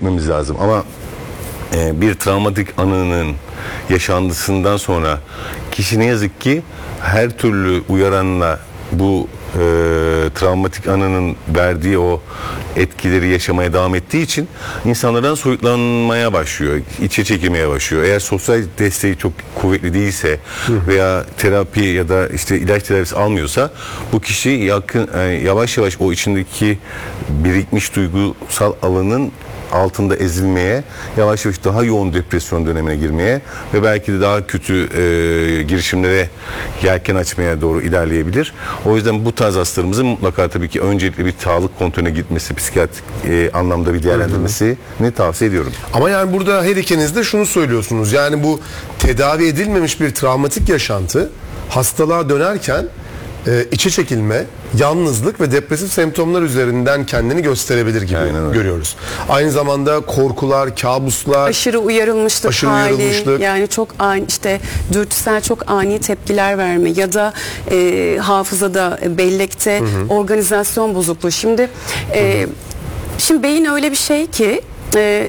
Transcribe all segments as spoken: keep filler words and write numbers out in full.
etmemiz lazım. Ama e, bir travmatik anının yaşandısından sonra kişi ne yazık ki her türlü uyaranla bu e, travmatik anının verdiği o etkileri yaşamaya devam ettiği için insanlardan soyutlanmaya başlıyor, içe çekilmeye başlıyor. Eğer sosyal desteği çok kuvvetli değilse veya terapi ya da işte ilaç tedavisi almıyorsa bu kişi yakın yani yavaş yavaş o içindeki birikmiş duygusal alanın altında ezilmeye, yavaş yavaş daha yoğun depresyon dönemine girmeye ve belki de daha kötü e, girişimlere yelken açmaya doğru ilerleyebilir. O yüzden bu tarz hastalarımızın mutlaka tabii ki öncelikle bir sağlık kontrolüne gitmesi, psikiyatrik e, anlamda bir değerlendirmesini tavsiye ediyorum. Ama yani burada her ikiniz de şunu söylüyorsunuz. Yani bu tedavi edilmemiş bir travmatik yaşantı hastalığa dönerken e, içe çekilme, yalnızlık ve depresif semptomlar üzerinden kendini gösterebilir gibi görüyoruz. Aynı zamanda korkular, kabuslar, aşırı uyarılmışlık aşırı hali, uyarılmışlık. yani çok ani, işte dürtüsel çok ani tepkiler verme ya da e, hafızada, e, bellekte hı hı. organizasyon bozukluğu. Şimdi e, hı hı. şimdi beyin öyle bir şey ki e,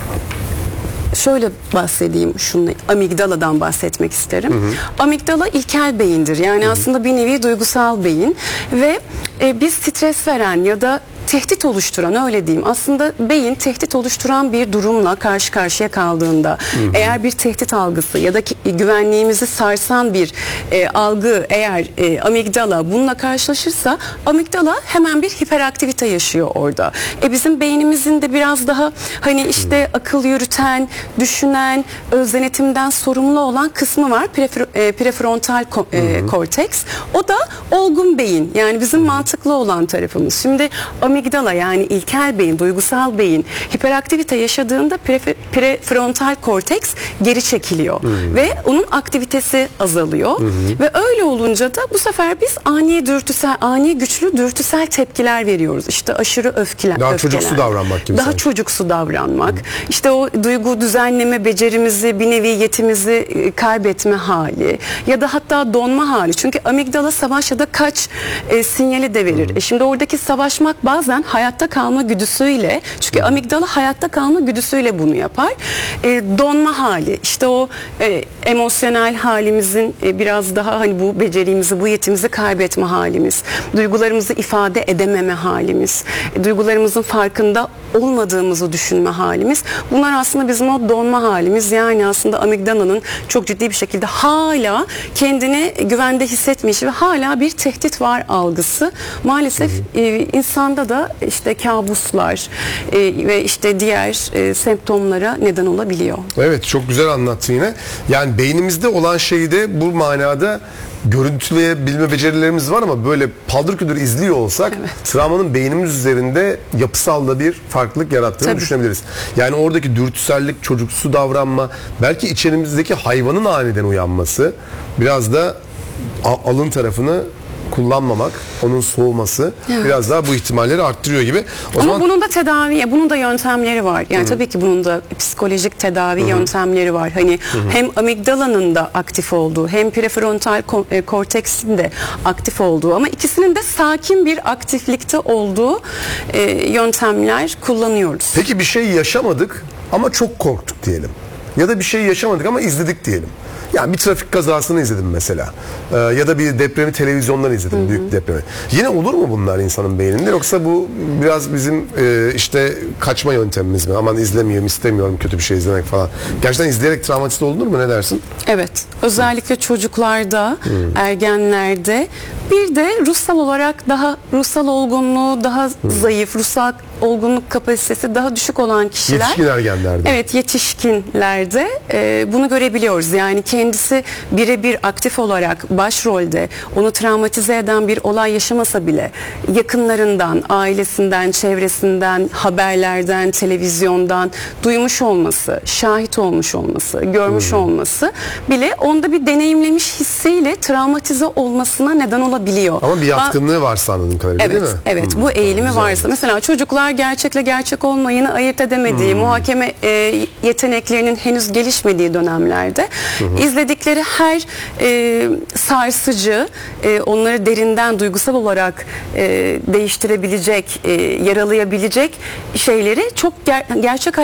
şöyle bahsedeyim, şunu amigdaladan bahsetmek isterim. Hı hı. Amigdala ilkel beyindir. Yani hı hı. aslında bir nevi duygusal beyin ve e, biz stres veren ya da tehdit oluşturan, öyle diyeyim. Aslında beyin tehdit oluşturan bir durumla karşı karşıya kaldığında, hı hı. eğer bir tehdit algısı ya da ki, güvenliğimizi sarsan bir e, algı eğer e, amigdala bununla karşılaşırsa, amigdala hemen bir hiperaktivite yaşıyor orada. E bizim beynimizin de biraz daha hani işte hı. akıl yürüten, düşünen, öz denetimden sorumlu olan kısmı var. Prefer, e, prefrontal ko, e, korteks. O da olgun beyin. Yani bizim hı. mantıklı olan tarafımız. Şimdi amigdala yani ilkel beyin, duygusal beyin hiperaktivite yaşadığında prefe, prefrontal korteks geri çekiliyor. Hı hı. Ve onun aktivitesi azalıyor. Hı hı. Ve öyle olunca da bu sefer biz ani dürtüsel, ani güçlü dürtüsel tepkiler veriyoruz. İşte aşırı öfkeler. Daha öfkeler. çocuksu davranmak gibi. Daha sanki. çocuksu davranmak. Hı hı. İşte o duygu düzenleme becerimizi, bir nevi yetimizi kaybetme hali ya da hatta donma hali. Çünkü amigdala savaş ya da kaç e, sinyali de verir. Hı hı. E şimdi oradaki savaşmak bazen hayatta kalma güdüsüyle, çünkü amigdala hayatta kalma güdüsüyle bunu yapar. E, donma hali, işte o e, emosyonel halimizin e, biraz daha hani bu becerimizi, bu yetimizi kaybetme halimiz, duygularımızı ifade edememe halimiz, e, duygularımızın farkında olmadığımızı düşünme halimiz. Bunlar aslında bizim o donma halimiz. Yani aslında amigdalanın çok ciddi bir şekilde hala kendini güvende hissetmiş ve hala bir tehdit var algısı. Maalesef hı hı. E, insanda da işte kabuslar e, ve işte diğer e, semptomlara neden olabiliyor. Evet, çok güzel anlattın yine. Yani beynimizde olan şeyi de bu manada görüntüleyebilme becerilerimiz var ama böyle paldır küldür izliyor olsak evet. travmanın beynimiz üzerinde yapısal da bir farklılık yarattığını Tabii. düşünebiliriz. Yani oradaki dürtüsellik, çocuksu davranma, belki içerimizdeki hayvanın aniden uyanması, biraz da alın tarafını kullanmamak, onun soğuması evet. biraz daha bu ihtimalleri arttırıyor gibi. O Ama zaman... bunun da tedavi, bunun da yöntemleri var. Yani Hı-hı. tabii ki bunun da psikolojik tedavi Hı-hı. yöntemleri var. Hani Hı-hı. hem amigdalanın da aktif olduğu, hem prefrontal korteksin de aktif olduğu ama ikisinin de sakin bir aktiflikte olduğu e, yöntemler kullanıyoruz. Peki bir şey yaşamadık ama çok korktuk diyelim. Ya da bir şey yaşamadık ama izledik diyelim. Yani bir trafik kazasını izledim mesela. Ee, ya da bir depremi televizyondan izledim, hı hı. büyük depremi. Yine olur mu bunlar insanın beyninde, yoksa bu biraz bizim e, işte kaçma yöntemimiz mi? Aman izlemiyorum, istemiyorum kötü bir şey izlemek falan. Gerçekten izleyerek travmatize olunur mu? Ne dersin? Evet. Özellikle hı. çocuklarda, hı. ergenlerde, bir de ruhsal olarak daha ruhsal olgunluğu daha hı. zayıf, ruhsal olgunluk kapasitesi daha düşük olan kişiler. Yetişkin ergenlerde. Evet, yetişkinlerde e, bunu görebiliyoruz. Yani kendisi birebir aktif olarak başrolde, onu travmatize eden bir olay yaşamasa bile yakınlarından, ailesinden, çevresinden, haberlerden, televizyondan duymuş olması, şahit olmuş olması, görmüş hmm. olması bile onda bir deneyimlemiş hissiyle travmatize olmasına neden olabiliyor. Ama bir yatkınlığı varsa anladığım kadarıyla, evet, değil mi? Evet, hmm. bu eğilimi Güzel. varsa. Mesela çocuklar gerçekle gerçek olmayını ayırt edemediği, hmm. muhakeme e, yeteneklerinin henüz gelişmediği dönemlerde hmm. izledikleri her e, sarsıcı, e, onları derinden duygusal olarak e, değiştirebilecek, e, yaralayabilecek şeyleri çok ger- gerçek